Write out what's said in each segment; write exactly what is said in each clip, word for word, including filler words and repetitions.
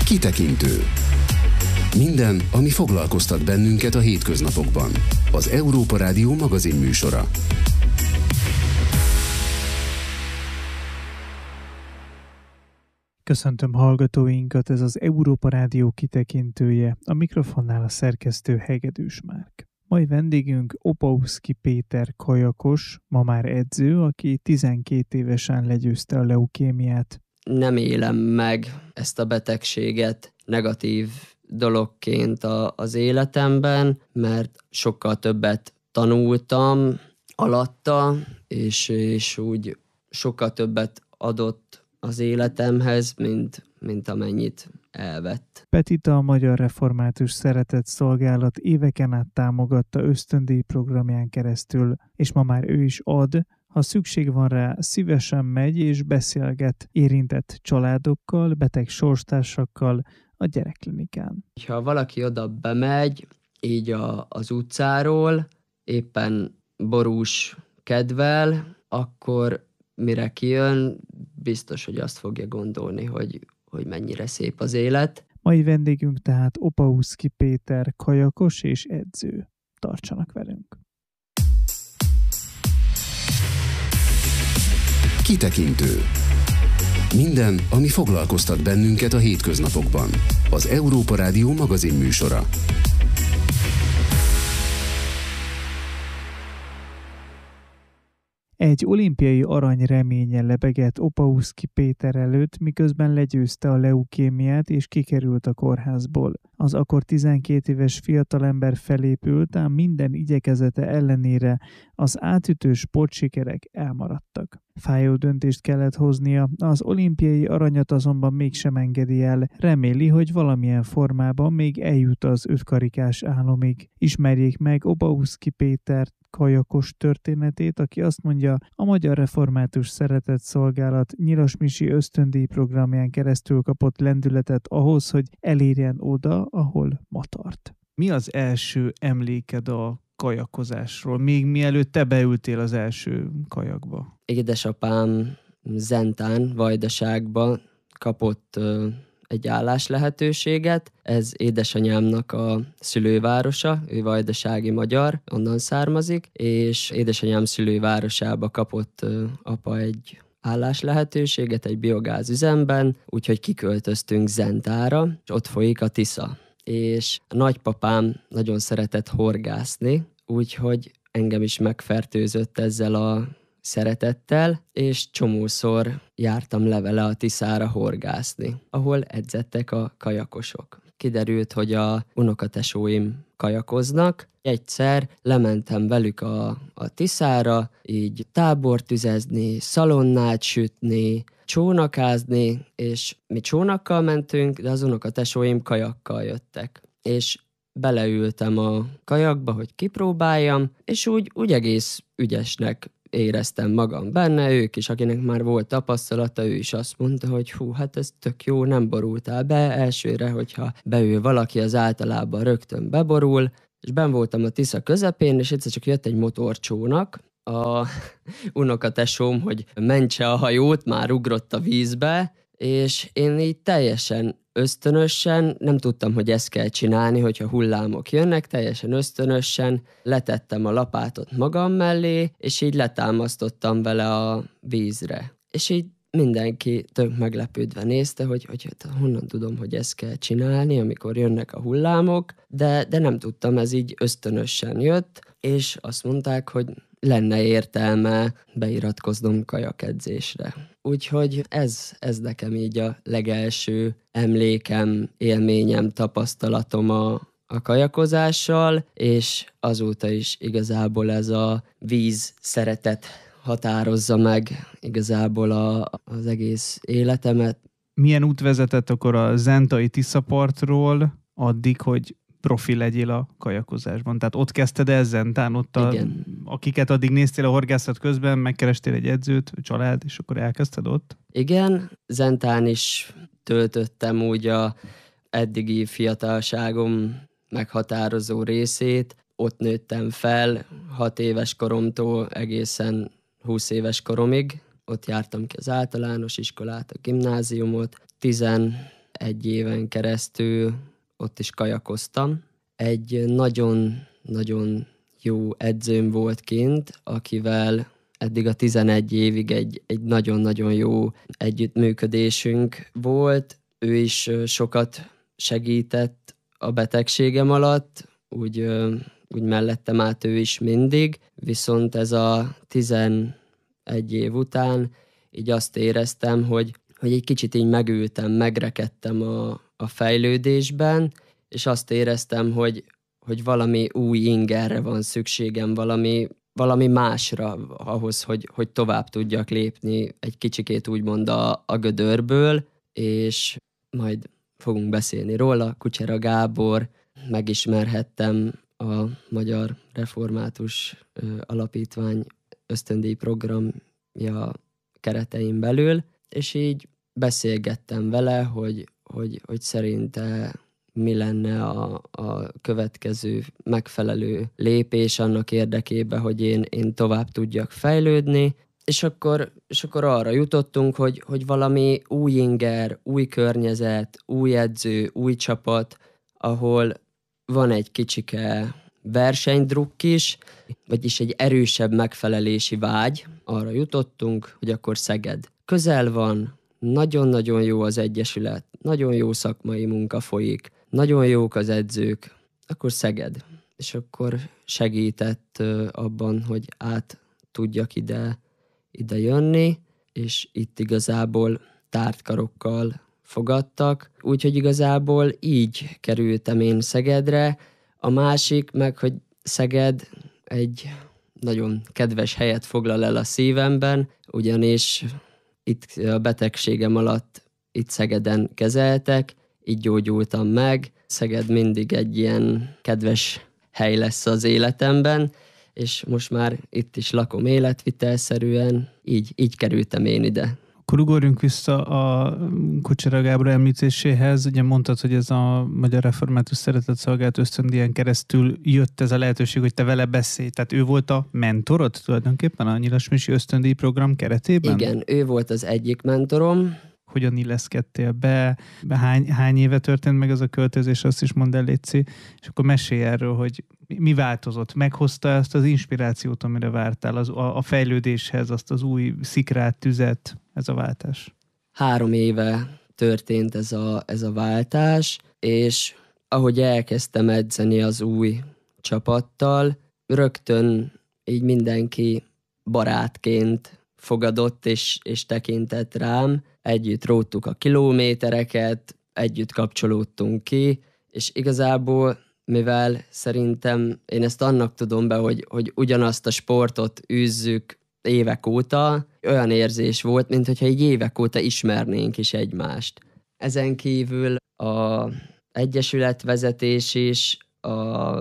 Kitekintő. Minden, ami foglalkoztat bennünket a hétköznapokban. Az Európa Rádió magazinműsora. Köszöntöm hallgatóinkat, ez az Európa Rádió kitekintője, a mikrofonnál a szerkesztő Hegedűs Márk. Mai vendégünk Opauszky Péter kajakos, ma már edző, aki tizenkét évesen legyőzte a leukémiát. Nem élem meg ezt a betegséget negatív dologként a, az életemben, mert sokkal többet tanultam alatta, és, és úgy sokkal többet adott az életemhez, mint, mint amennyit elvett. Petita, a Magyar Református Szeretett Szolgálat éveken át támogatta ösztöndíj programján keresztül, és ma már ő is ad. Ha szükség van rá, szívesen megy és beszélget érintett családokkal, beteg sorstársakkal a gyerekklinikán. Ha valaki oda bemegy, így a, az utcáról, éppen borús kedvel, akkor mire kijön, biztos, hogy azt fogja gondolni, hogy, hogy mennyire szép az élet. Mai vendégünk tehát Opauszky Péter kajakos és edző. Tartsanak velünk! Kitekintő. Minden, ami foglalkoztat bennünket a hétköznapokban. Az Európa Rádió magazinműsora. Egy olimpiai arany reménye lebegett Opauszky Péter előtt, miközben legyőzte a leukémiát és kikerült a kórházból. Az akkor tizenkét éves fiatalember felépült, ám minden igyekezete ellenére az átütő sportsikerek elmaradtak. Fájó döntést kellett hoznia, az olimpiai aranyat azonban mégsem engedi el. Reméli, hogy valamilyen formában még eljut az ötkarikás álomig. Ismerjék meg Opauszky Péter kajakos történetét, aki azt mondja, a Magyar Református Szeretett Szolgálat Nyilasmisi ösztöndíj programján keresztül kapott lendületet ahhoz, hogy elérjen oda, ahol ma tart. Mi az első emléked a kajakozásról, még mielőtt te beültél az első kajakba? Édesapám Zentán, Vajdaságba kapott ö, egy állás lehetőséget. Ez édesanyámnak a szülővárosa, ő vajdasági magyar, onnan származik, és édesanyám szülővárosába kapott ö, apa egy állás lehetőséget egy biogáz üzemben, úgyhogy kiköltöztünk Zentára, és ott folyik a Tisza. És a nagypapám nagyon szeretett horgászni, úgyhogy engem is megfertőzött ezzel a szeretettel, és csomószor jártam le vele a Tiszára horgászni, ahol edzettek a kajakosok. Kiderült, hogy a unokatesóim kajakoznak. Egyszer lementem velük a, a Tiszára, így tábort tüzezni, szalonnát sütni, csónakázni, és mi csónakkal mentünk, de az unokatesóim kajakkal jöttek. És beleültem a kajakba, hogy kipróbáljam, és úgy, úgy egész ügyesnek éreztem magam benne, ők is, akinek már volt tapasztalata, ő is azt mondta, hogy hú, hát ez tök jó, nem borultál be. Elsőre, hogyha beül valaki, az általában rögtön beborul, és benn voltam a Tisza közepén, és egyszer csak jött egy motorcsónak, a unokatesóm, hogy mentse a hajót, már ugrott a vízbe, és én így teljesen ösztönösen, nem tudtam, hogy ezt kell csinálni, hogyha hullámok jönnek, teljesen ösztönösen letettem a lapátot magam mellé, és így letámasztottam vele a vízre. És így mindenki tök meglepődve nézte, hogy, hogy honnan tudom, hogy ezt kell csinálni, amikor jönnek a hullámok, de, de nem tudtam, ez így ösztönösen jött, és azt mondták, hogy lenne értelme beiratkoznom kajakedzésre. Úgyhogy ez, ez nekem így a legelső emlékem, élményem, tapasztalatom a, a kajakozással, és azóta is igazából ez a víz szeretet határozza meg igazából a, az egész életemet. Milyen út vezetett akkor a zentai Tiszapartról addig, hogy profi legyél a kajakozásban? Tehát ott kezdted el Zentán, ott a, akiket addig néztél a horgászat közben, megkerestél egy edzőt, a család, és akkor elkezdted ott? Igen, Zentán is töltöttem úgy a eddigi fiatalságom meghatározó részét. Ott nőttem fel, hat éves koromtól egészen húsz éves koromig. Ott jártam ki az általános iskolát, a gimnáziumot. tizenegy egy éven keresztül ott is kajakoztam. Egy nagyon-nagyon jó edzőm volt kint, akivel eddig a tizenegy évig egy, egy nagyon-nagyon jó együttműködésünk volt. Ő is sokat segített a betegségem alatt, úgy, úgy mellettem át ő is mindig, viszont ez a tizenegy év után így azt éreztem, hogy, hogy egy kicsit így megültem, megrekedtem a, a fejlődésben, és azt éreztem, hogy, hogy valami új ingerre van szükségem, valami, valami másra ahhoz, hogy, hogy tovább tudjak lépni egy kicsikét úgymond a, a gödörből, és majd fogunk beszélni róla. Kucsera Gábor, megismerhettem a Magyar Református Alapítvány ösztöndíj programja keretein belül, és így beszélgettem vele, hogy, hogy, hogy szerinte mi lenne a, a következő megfelelő lépés annak érdekében, hogy én, én tovább tudjak fejlődni, és akkor, és akkor arra jutottunk, hogy, hogy valami új inger, új környezet, új edző, új csapat, ahol van egy kicsike versenydrukk is, vagyis egy erősebb megfelelési vágy. Arra jutottunk, hogy akkor Szeged. Közel van, nagyon-nagyon jó az egyesület, nagyon jó szakmai munka folyik, nagyon jók az edzők, akkor Szeged. És akkor segített abban, hogy át tudjak ide, ide jönni, és itt igazából tárt karokkal fogadtak, úgyhogy igazából így kerültem én Szegedre. A másik meg, hogy Szeged egy nagyon kedves helyet foglal el a szívemben, ugyanis itt a betegségem alatt itt Szegeden kezeltek, így gyógyultam meg. Szeged mindig egy ilyen kedves hely lesz az életemben, és most már itt is lakom életvitelszerűen, így, így kerültem én ide. Akkor ugorjunk vissza a Kucsera Gábor említéséhez. Ugye mondtad, hogy ez a Magyar Református Szeretetszolgálat ösztöndíján keresztül jött ez a lehetőség, hogy te vele beszélj. Tehát ő volt a mentorod tulajdonképpen a Nyilasmisi ösztöndíj program keretében? Igen, ő volt az egyik mentorom. Hogyan illeszkedtél be, hány, hány éve történt meg ez a költözés, azt is mondd el, Léci, és akkor mesélj erről, hogy mi változott, meghozta ezt az inspirációt, amire vártál, az, a, a fejlődéshez, azt az új szikrát, tüzet, ez a váltás. Három éve történt ez a, ez a váltás, és ahogy elkezdtem edzeni az új csapattal, rögtön így mindenki barátként fogadott és, és tekintett rám, együtt róttuk a kilométereket, együtt kapcsolódtunk ki, és igazából, mivel szerintem én ezt annak tudom be, hogy, hogy ugyanazt a sportot űzzük évek óta, olyan érzés volt, mintha így évek óta ismernénk is egymást. Ezen kívül az egyesületvezetés is a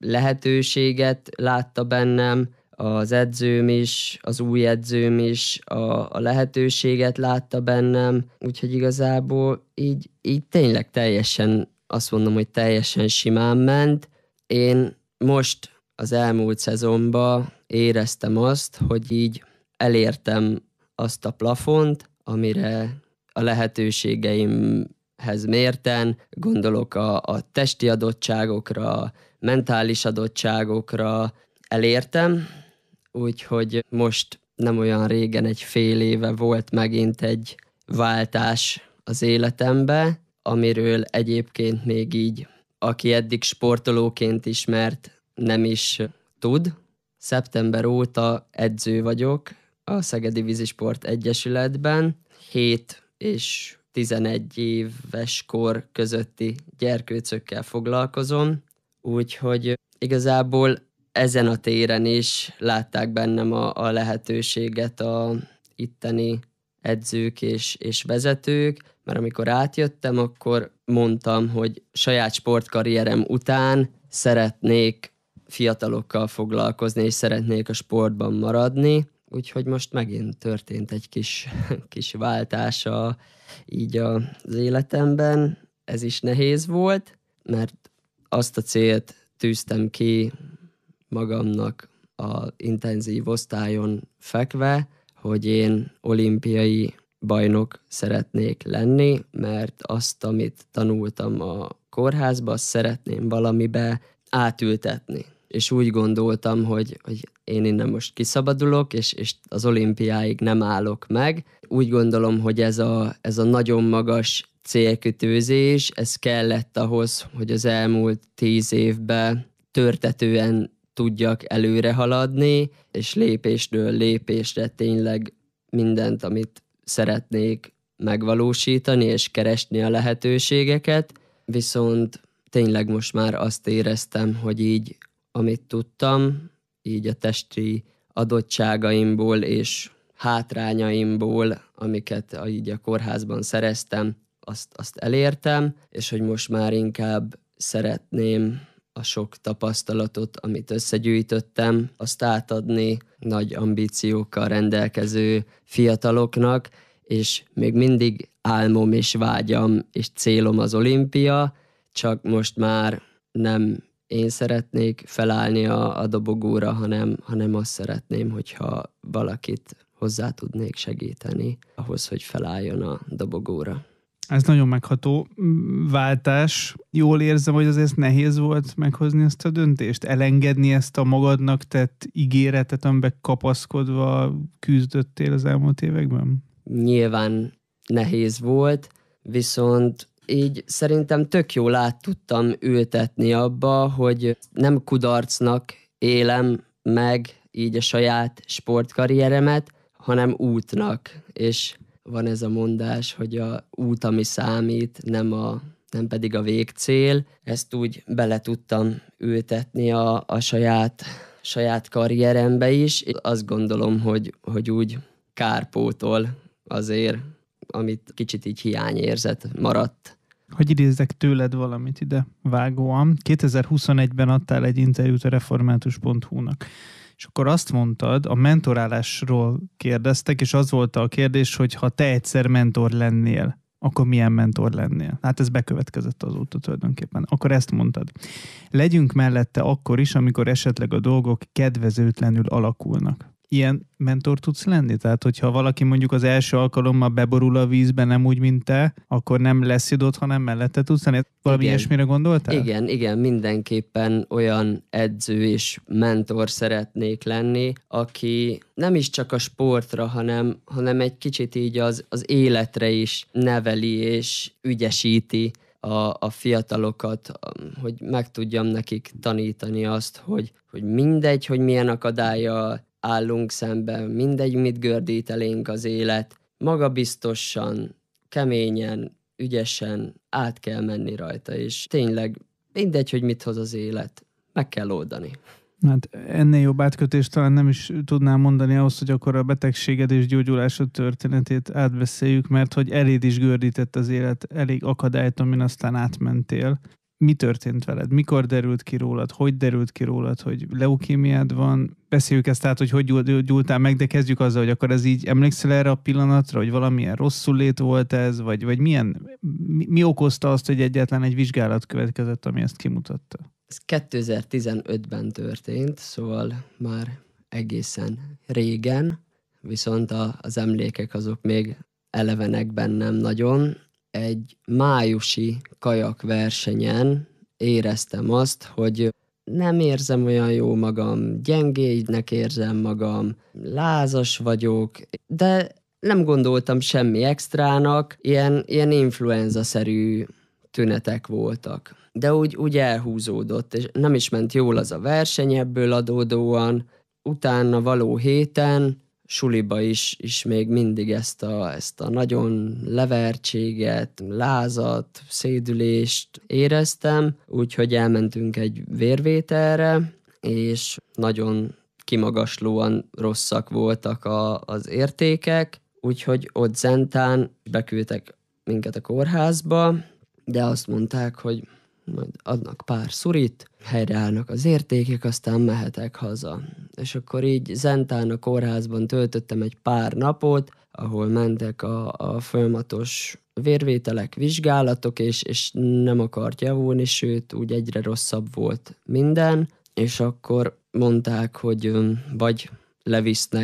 lehetőséget látta bennem, az edzőm is, az új edzőm is a, a lehetőséget látta bennem, úgyhogy igazából így, így tényleg teljesen, azt mondom, hogy teljesen simán ment. Én most az elmúlt szezonban éreztem azt, hogy így elértem azt a plafont, amire a lehetőségeimhez mérten, gondolok a, a testi adottságokra, mentális adottságokra elértem, úgyhogy most nem olyan régen, egy fél éve volt megint egy váltás az életembe, amiről egyébként még így, aki eddig sportolóként ismert, nem is tud. Szeptember óta edző vagyok a Szegedi Vízisport Egyesületben. hét és tizenegy éves kor közötti gyerkőcökkel foglalkozom, úgyhogy igazából ezen a téren is látták bennem a, a lehetőséget a itteni edzők és, és vezetők, mert amikor átjöttem, akkor mondtam, hogy saját sportkarrierem után szeretnék fiatalokkal foglalkozni, és szeretnék a sportban maradni, úgyhogy most megint történt egy kis, kis váltása így az életemben. Ez is nehéz volt, mert azt a célt tűztem ki magamnak a intenzív osztályon fekve, hogy én olimpiai bajnok szeretnék lenni, mert azt, amit tanultam a kórházba, azt szeretném valamibe átültetni. És úgy gondoltam, hogy, hogy én innen most kiszabadulok, és, és az olimpiáig nem állok meg. Úgy gondolom, hogy ez a, ez a nagyon magas célkütőzés, ez kellett ahhoz, hogy az elmúlt tíz évben törtetően tudjak előre haladni, és lépésről lépésre tényleg mindent, amit szeretnék megvalósítani, és keresni a lehetőségeket. Viszont tényleg most már azt éreztem, hogy így, amit tudtam, így a testi adottságaimból és hátrányaimból, amiket így a kórházban szereztem, azt, azt elértem, és hogy most már inkább szeretném a sok tapasztalatot, amit összegyűjtöttem, azt átadni nagy ambíciókkal rendelkező fiataloknak, és még mindig álmom és vágyam és célom az olimpia, csak most már nem én szeretnék felállni a, a dobogóra, hanem, hanem azt szeretném, hogyha valakit hozzá tudnék segíteni ahhoz, hogy felálljon a dobogóra. Ez nagyon megható váltás. Jól érzem, hogy azért nehéz volt meghozni ezt a döntést, elengedni ezt a magadnak tett ígéretet, amiben kapaszkodva küzdöttél az elmúlt években? Nyilván nehéz volt, viszont így szerintem tök jól át tudtam ültetni abba, hogy nem kudarcnak élem meg így a saját sportkarrieremet, hanem útnak, és van ez a mondás, hogy a út, ami számít, nem, a, nem pedig a végcél. Ezt úgy bele tudtam ültetni a, a saját, saját karrierembe is. Azt gondolom, hogy, hogy úgy kárpótol azért, amit kicsit így hiányérzet maradt. Hogy idézzek tőled valamit ide vágóan. kétezer-huszonegyben adtál egy interjút a református pont hu-nak. És akkor azt mondtad, a mentorálásról kérdeztek, és az volt a kérdés, hogy ha te egyszer mentor lennél, akkor milyen mentor lennél? Hát ez bekövetkezett azóta tulajdonképpen. Akkor ezt mondtad. Legyünk mellette akkor is, amikor esetleg a dolgok kedvezőtlenül alakulnak. Ilyen mentor tudsz lenni? Tehát, hogyha valaki mondjuk az első alkalommal beborul a vízbe, nem úgy, mint te, akkor nem lesz idod, hanem mellette tudsz lenni? Valami igen. Ilyesmire gondoltál? Igen, igen, mindenképpen olyan edző és mentor szeretnék lenni, aki nem is csak a sportra, hanem, hanem egy kicsit így az, az életre is neveli és ügyesíti a, a fiatalokat, hogy meg tudjam nekik tanítani azt, hogy, hogy mindegy, hogy milyen akadálya állunk szemben, mindegy, mit gördít elénk az élet, magabiztosan, keményen, ügyesen át kell menni rajta, és tényleg mindegy, hogy mit hoz az élet, meg kell oldani. Hát ennél jobb átkötést talán nem is tudnám mondani ahhoz, hogy akkor a betegséged és gyógyulásod történetét átbeszéljük, mert hogy eléd is gördített az élet elég akadályt, amin aztán átmentél. Mi történt veled? Mikor derült ki rólad? Hogy derült ki rólad, hogy leukémiád van? Beszéljük ezt át, hogy hogy gyúltál meg, de kezdjük azzal, hogy akkor ez így emlékszel erre a pillanatra, hogy valamilyen rosszul lét volt ez, vagy, vagy milyen, mi, mi okozta azt, hogy egyáltalán egy vizsgálat következett, ami ezt kimutatta? Ez kétezer-tizenötben történt, szóval már egészen régen, viszont a, az emlékek azok még elevenek bennem nagyon. Egy májusi kajakversenyen éreztem azt, hogy nem érzem olyan jó magam, gyengégynek érzem magam, lázas vagyok, de nem gondoltam semmi extrának, ilyen, ilyen influenza-szerű tünetek voltak. De úgy, úgy elhúzódott, és nem is ment jól az a verseny ebből adódóan. Utána való héten suliba is, is még mindig ezt a, ezt a nagyon levertséget, lázat, szédülést éreztem, úgyhogy elmentünk egy vérvételre, és nagyon kimagaslóan rosszak voltak a, az értékek, úgyhogy ott Zentán beküldtek minket a kórházba, de azt mondták, hogy majd adnak pár szurit, helyreállnak az értékek, aztán mehetek haza. És akkor így Zentán a kórházban töltöttem egy pár napot, ahol mentek a, a folyamatos vérvételek, vizsgálatok, és, és nem akart javulni, sőt, úgy egyre rosszabb volt minden, és akkor mondták, hogy vagy levisznek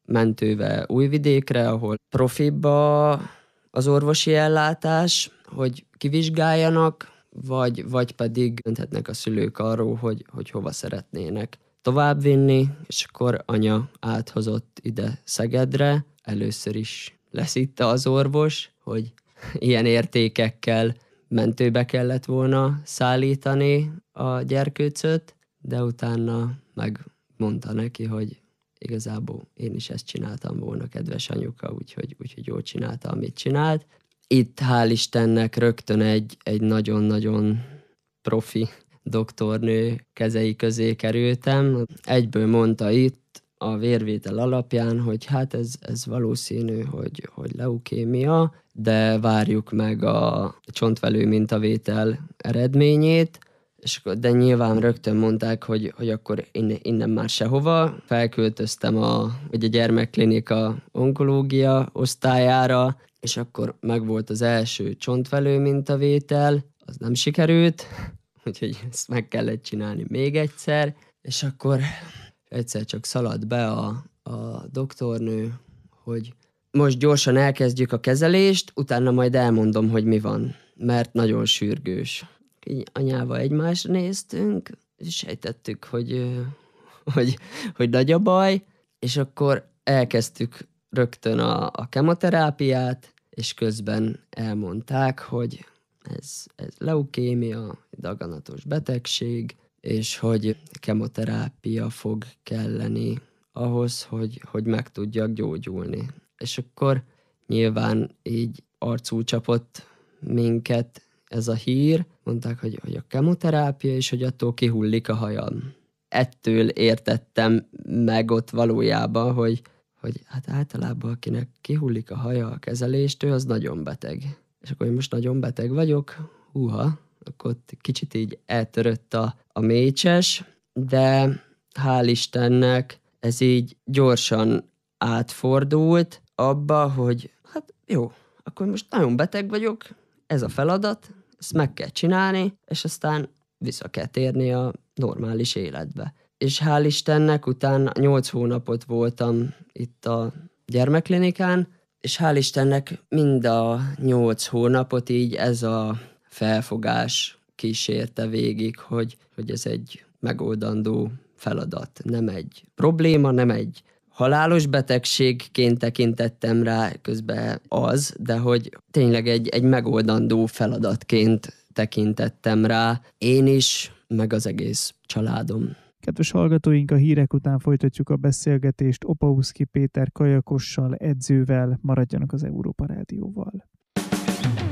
mentőve Újvidékre, ahol profibba az orvosi ellátás, hogy kivizsgáljanak, vagy, vagy pedig dönthetnek a szülők arról, hogy, hogy hova szeretnének továbbvinni, és akkor anya áthozott ide Szegedre. Először is leszitte az orvos, hogy ilyen értékekkel mentőbe kellett volna szállítani a gyerkőcöt, de utána megmondta neki, hogy igazából én is ezt csináltam volna, kedves anyuka, úgyhogy, úgyhogy jól csinálta, amit csinált. Itt hál' Istennek rögtön egy, egy nagyon-nagyon profi doktornő kezei közé kerültem. Egyből mondta itt a vérvétel alapján, hogy hát ez, ez valószínű, hogy, hogy leukémia, de várjuk meg a csontvelő mintavétel eredményét, és de nyilván rögtön mondták, hogy, hogy akkor innen, innen már sehova. Felköltöztem a, ugye a gyermekklinika onkológia osztályára, és akkor megvolt az első csontvelő mintavétel, az nem sikerült, úgyhogy ezt meg kellett csinálni még egyszer, és akkor egyszer csak szaladt be a, a doktornő, hogy most gyorsan elkezdjük a kezelést, utána majd elmondom, hogy mi van, mert nagyon sürgős. Így anyával egymásra néztünk, és sejtettük, hogy, hogy, hogy nagy a baj, és akkor elkezdtük rögtön a, a kemoterápiát, és közben elmondták, hogy ez, ez leukémia, daganatos betegség, és hogy kemoterápia fog kelleni ahhoz, hogy, hogy meg tudjak gyógyulni. És akkor nyilván így arcul csapott minket ez a hír, mondták, hogy, hogy a kemoterápia, és hogy attól kihullik a hajam. Ettől értettem meg ott valójában, hogy, hogy hát általában akinek kihullik a haja a kezeléstől, az nagyon beteg. És akkor én most nagyon beteg vagyok, húha, akkor ott kicsit így eltörött a, a mécses, de hál' Istennek ez így gyorsan átfordult abba, hogy hát jó, akkor most nagyon beteg vagyok, ez a feladat, ezt meg kell csinálni, és aztán vissza kell térni a normális életbe. És hál' Istennek utána nyolc hónapot voltam itt a gyermekklinikán, és hál' Istennek mind a nyolc hónapot így ez a felfogás kísérte végig, hogy, hogy ez egy megoldandó feladat. Nem egy probléma, nem egy halálos betegségként tekintettem rá, közben az, de hogy tényleg egy, egy megoldandó feladatként tekintettem rá. Én is, meg az egész családom. Kedves hallgatóink, a hírek után folytatjuk a beszélgetést Opauszky Péter kajakossal, edzővel, maradjanak az Európa Rádióval.